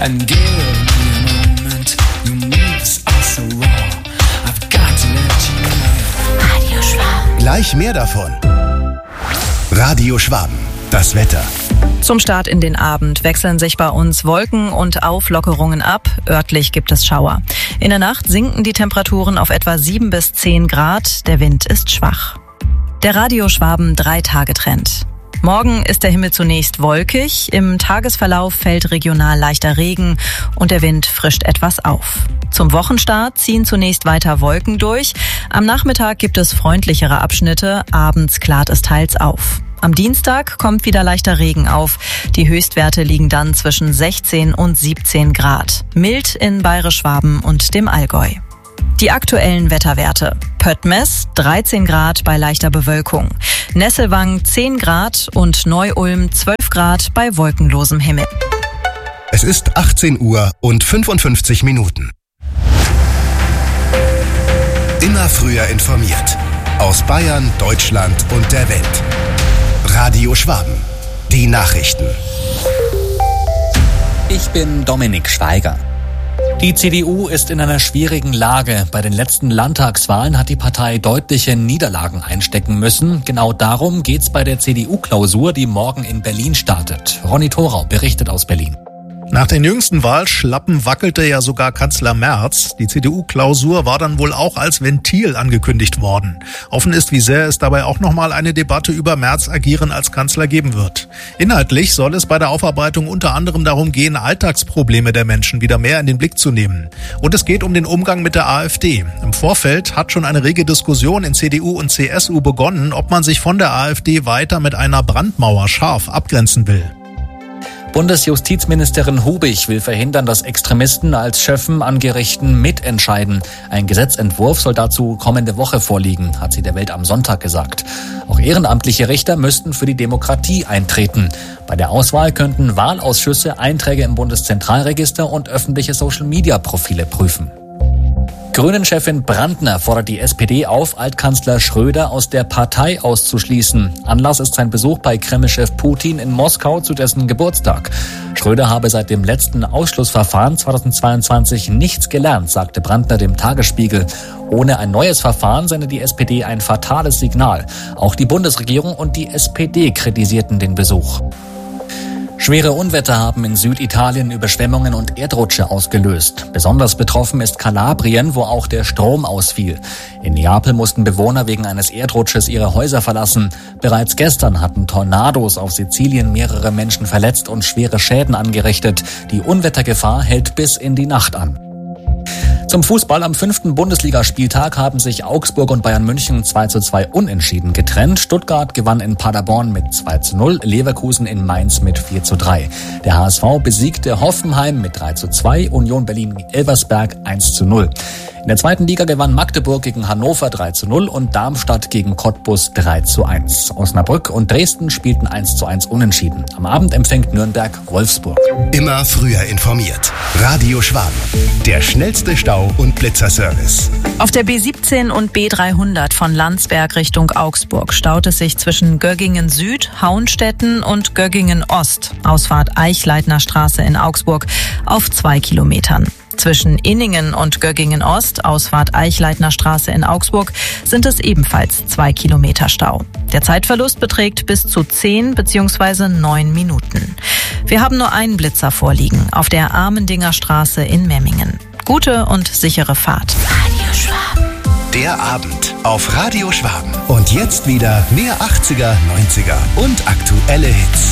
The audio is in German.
and give me a moment. Your moves are so raw. I've got to let you know. Radio Schwaben. Gleich mehr davon. Radio Schwaben. Das Wetter. Zum Start in den Abend wechseln sich bei uns Wolken und Auflockerungen ab. Örtlich gibt es Schauer. In der Nacht sinken die Temperaturen auf etwa 7 bis 10 Grad. Der Wind ist schwach. Der Radio Schwaben 3-Tage-Trend. Morgen ist der Himmel zunächst wolkig. Im Tagesverlauf fällt regional leichter Regen und der Wind frischt etwas auf. Zum Wochenstart ziehen zunächst weiter Wolken durch. Am Nachmittag gibt es freundlichere Abschnitte. Abends klart es teils auf. Am Dienstag kommt wieder leichter Regen auf. Die Höchstwerte liegen dann zwischen 16 und 17 Grad. Mild in Bayerisch-Schwaben und dem Allgäu. Die aktuellen Wetterwerte. Pöttmes 13 Grad bei leichter Bewölkung. Nesselwang 10 Grad und Neu-Ulm 12 Grad bei wolkenlosem Himmel. Es ist 18 Uhr und 55 Minuten. Immer früher informiert. Aus Bayern, Deutschland und der Welt. Radio Schwaben. Die Nachrichten. Ich bin Dominik Schweiger. Die CDU ist in einer schwierigen Lage. Bei den letzten Landtagswahlen hat die Partei deutliche Niederlagen einstecken müssen. Genau darum geht's bei der CDU-Klausur, die morgen in Berlin startet. Ronny Thorau berichtet aus Berlin. Nach den jüngsten Wahlschlappen wackelte ja sogar Kanzler Merz. Die CDU-Klausur war dann wohl auch als Ventil angekündigt worden. Offen ist, wie sehr es dabei auch nochmal eine Debatte über Merz agieren als Kanzler geben wird. Inhaltlich soll es bei der Aufarbeitung unter anderem darum gehen, Alltagsprobleme der Menschen wieder mehr in den Blick zu nehmen. Und es geht um den Umgang mit der AfD. Im Vorfeld hat schon eine rege Diskussion in CDU und CSU begonnen, ob man sich von der AfD weiter mit einer Brandmauer scharf abgrenzen will. Bundesjustizministerin Hubig will verhindern, dass Extremisten als Schöffen an Gerichten mitentscheiden. Ein Gesetzentwurf soll dazu kommende Woche vorliegen, hat sie der Welt am Sonntag gesagt. Auch ehrenamtliche Richter müssten für die Demokratie eintreten. Bei der Auswahl könnten Wahlausschüsse Einträge im Bundeszentralregister und öffentliche Social-Media-Profile prüfen. Grünen-Chefin Brandner fordert die SPD auf, Altkanzler Schröder aus der Partei auszuschließen. Anlass ist sein Besuch bei Kreml-Chef Putin in Moskau zu dessen Geburtstag. Schröder habe seit dem letzten Ausschlussverfahren 2022 nichts gelernt, sagte Brandner dem Tagesspiegel. Ohne ein neues Verfahren sende die SPD ein fatales Signal. Auch die Bundesregierung und die SPD kritisierten den Besuch. Schwere Unwetter haben in Süditalien Überschwemmungen und Erdrutsche ausgelöst. Besonders betroffen ist Kalabrien, wo auch der Strom ausfiel. In Neapel mussten Bewohner wegen eines Erdrutsches ihre Häuser verlassen. Bereits gestern hatten Tornados auf Sizilien mehrere Menschen verletzt und schwere Schäden angerichtet. Die Unwettergefahr hält bis in die Nacht an. Zum Fußball am 5. Bundesligaspieltag haben sich Augsburg und Bayern München 2:2 unentschieden getrennt. Stuttgart gewann in Paderborn mit 2:0, Leverkusen in Mainz mit 4:3. Der HSV besiegte Hoffenheim mit 3:2, Union Berlin gegen Elversberg 1:0. In der zweiten Liga gewann Magdeburg gegen Hannover 3:0 und Darmstadt gegen Cottbus 3:1. Osnabrück und Dresden spielten 1:1 unentschieden. Am Abend empfängt Nürnberg Wolfsburg. Immer früher informiert. Radio Schwaben. Der schnellste Stau- und Blitzerservice. Auf der B17 und B300 von Landsberg Richtung Augsburg staut es sich zwischen Göggingen Süd, Hauenstetten und Göggingen Ost, Ausfahrt Eichleitner Straße in Augsburg, auf 2 Kilometern. Zwischen Inningen und Göggingen Ost, Ausfahrt Eichleitner Straße in Augsburg, sind es ebenfalls 2 Kilometer Stau. Der Zeitverlust beträgt bis zu 10 bzw. 9 Minuten. Wir haben nur einen Blitzer vorliegen, auf der Armendinger Straße in Memmingen. Gute und sichere Fahrt. Radio Schwaben. Der Abend auf Radio Schwaben. Und jetzt wieder mehr 80er, 90er und aktuelle Hits.